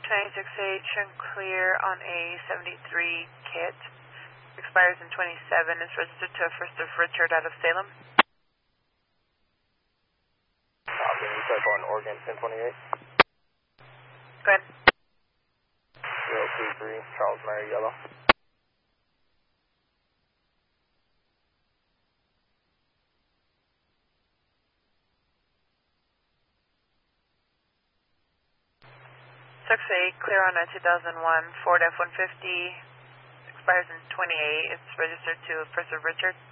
96H and clear on a 73 kit. Expires in 27. It's registered to a First of Richard out of Salem. Copy. You said on Oregon 1028. Go ahead. 023, Charles Mary Yellow. A clear on a 2001 Ford F-150. Expires in 28. It's registered to First of Richard.